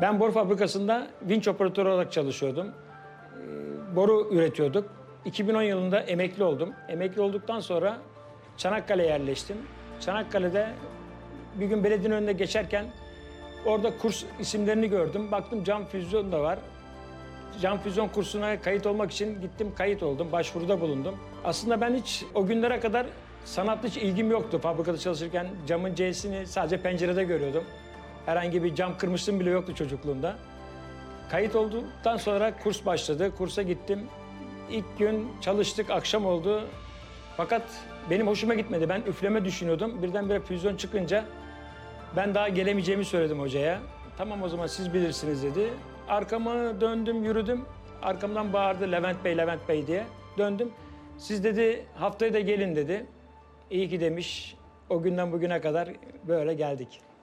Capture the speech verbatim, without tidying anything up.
Ben boru fabrikasında vinç operatörü olarak çalışıyordum. Ee, boru üretiyorduk. iki bin on yılında emekli oldum. Emekli olduktan sonra Çanakkale'ye yerleştim. Çanakkale'de bir gün belediyenin önünde geçerken orada kurs isimlerini gördüm. Baktım cam füzyon da var. Cam füzyon kursuna kayıt olmak için gittim, kayıt oldum, başvuruda bulundum. Aslında ben hiç o günlere kadar sanatla hiç ilgim yoktu. Fabrikada çalışırken camın C'sini sadece pencerede görüyordum. Herhangi bir cam kırmışlığım bile yoktu çocukluğumda. Kayıt olduktan sonra kurs başladı. Kursa gittim. İlk gün çalıştık, akşam oldu. Fakat benim hoşuma gitmedi. Ben üfleme düşünüyordum. Birdenbire füzyon çıkınca ben daha gelemeyeceğimi söyledim hocaya. Tamam o zaman siz bilirsiniz dedi. Arkama döndüm, yürüdüm. Arkamdan bağırdı Levent Bey, Levent Bey diye. Döndüm. Siz dedi haftaya da gelin dedi. İyi ki demiş. O günden bugüne kadar böyle geldik.